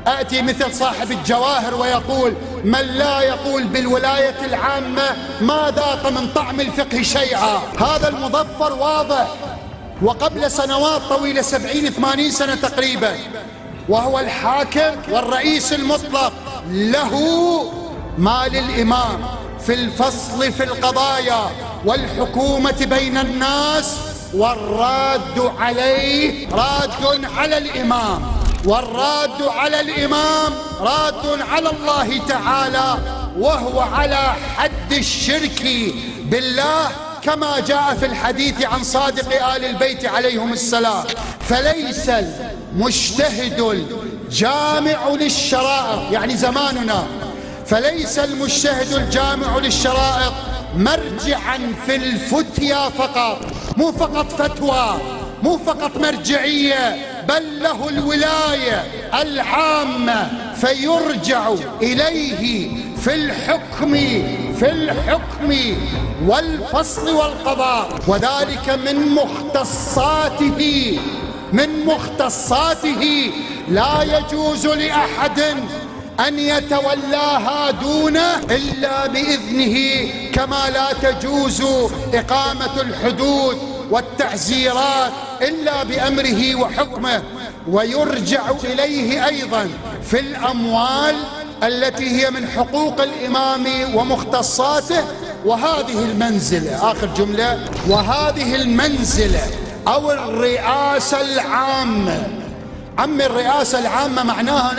أأتي مثل صاحب الجواهر ويقول: من لا يقول بالولاية العامة ما ذاق من طعم الفقه شيئا. هذا المظفر واضح، وقبل سنوات طويلة 70-80 سنة تقريبا، وهو الحاكم والرئيس المطلق، له ما للإمام في الفصل في القضايا والحكومة بين الناس، والراد عليه راد على الإمام، والراد على الإمام راد على الله تعالى، وهو على حد الشرك بالله كما جاء في الحديث عن صادق آل البيت عليهم السلام. فليس المجتهد الجامع للشرائع، يعني زماننا، فليس المجتهد الجامع للشرائع مرجعا في الفتيا فقط، مو فقط فتوى، مو فقط مرجعية، بل له الولاية العامة فيرجع إليه في الحكم والفصل والقضاء، وذلك من مختصاته لا يجوز لأحد أن يتولاها دونه إلا بإذنه، كما لا تجوز إقامة الحدود والتعزيرات إلا بأمره وحكمه. ويرجع إليه أيضا في الأموال التي هي من حقوق الإمام ومختصاته. وهذه المنزلة، آخر جملة، وهذه المنزلة أو الرئاسة العامة، الرئاسة العامة معناها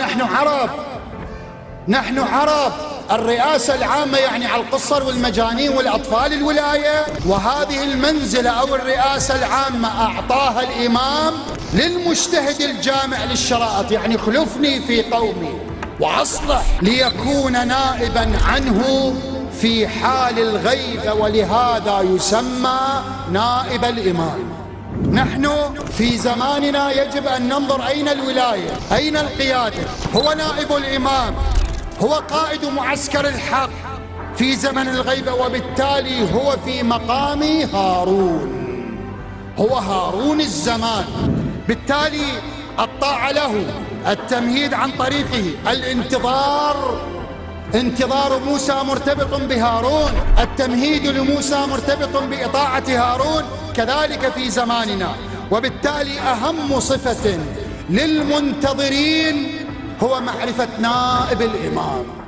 نحن عرب. الرئاسة العامة يعني على القصر والمجانين والأطفال الولاية. وهذه المنزلة أو الرئاسة العامة أعطاها الإمام للمجتهد الجامع للشرائط، يعني خلفني في قومي وأصلح، ليكون نائبا عنه في حال الغيبة، ولهذا يسمى نائب الإمام. نحن في زماننا يجب أن ننظر أين الولاية، أين القيادة. هو نائب الإمام، هو قائد معسكر الحق في زمن الغيبة، وبالتالي هو في مقام هارون، هو هارون الزمان. بالتالي الطاعة له، التمهيد عن طريقه، انتظار موسى مرتبط بهارون، التمهيد لموسى مرتبط بإطاعة هارون، كذلك في زماننا. وبالتالي أهم صفة للمنتظرين هو معرفة نائب الإمام.